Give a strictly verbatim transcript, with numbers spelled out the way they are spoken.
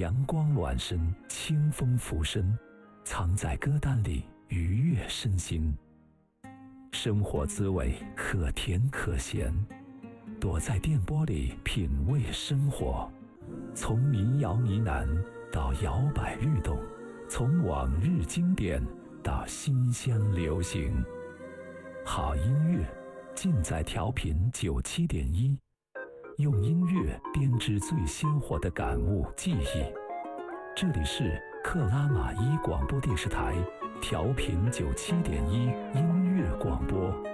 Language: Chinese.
阳光暖身，清风拂身，藏在歌单里愉悦身心。生活滋味可甜可咸，躲在电波里品味生活。从民谣呢喃到摇摆律动，从往日经典到新乡流行。好音乐尽在调频九七点一，用音乐编织最鲜活的感悟记忆。这里是克拉玛依广播电视台调频九七点一音乐广播。